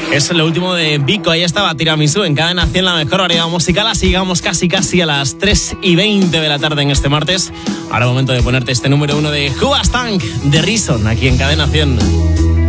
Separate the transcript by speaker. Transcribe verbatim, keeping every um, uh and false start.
Speaker 1: Es lo último de Vico, ahí estaba Tiramisú en Cadena cien, la mejor variedad musical. Así llegamos casi casi a las tres y veinte de la tarde en este martes. Ahora momento de ponerte este número uno de Hoobastank de Reason aquí en Cadena cien.